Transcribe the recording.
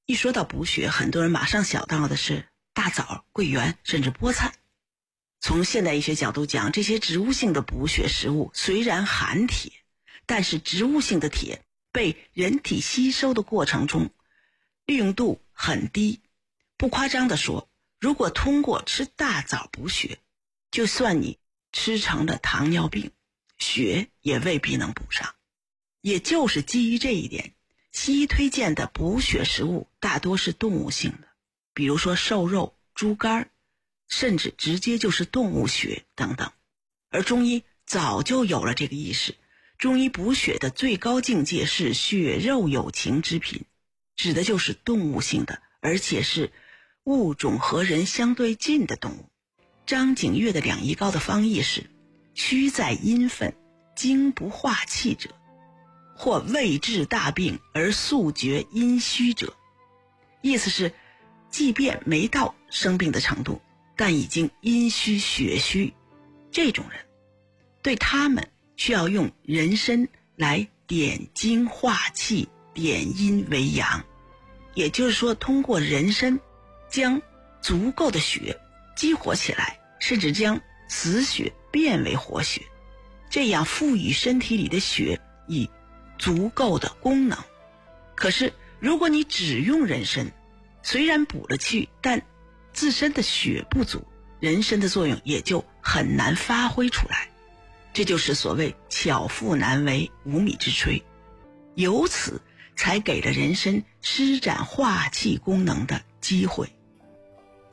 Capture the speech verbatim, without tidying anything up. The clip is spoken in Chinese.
一说到补血，很多人马上想到的是大枣、桂圆甚至菠菜。从现代医学角度讲，这些植物性的补血食物虽然含铁，但是植物性的铁被人体吸收的过程中利用度很低。不夸张地说，如果通过吃大枣补血，就算你吃成了糖尿病，血也未必能补上。也就是基于这一点，西医推荐的补血食物大多是动物性的，比如说瘦肉、猪肝，甚至直接就是动物血等等。而中医早就有了这个意识，中医补血的最高境界是血肉有情之品，指的就是动物性的，而且是物种和人相对近的动物。张景岳的两仪膏的方义是：虚在阴分，精不化气者，或未治大病而速绝阴虚者。意思是，即便没到生病的程度，但已经阴虚血虚，这种人对他们需要用人参来点精化气，点阴为阳。也就是说，通过人参将足够的血激活起来，甚至将死血变为活血，这样赋予身体里的血以足够的功能。可是如果你只用人参，虽然补了气，但自身的血不足，人参的作用也就很难发挥出来。这就是所谓巧妇难为无米之炊，由此才给了人参施展化气功能的机会。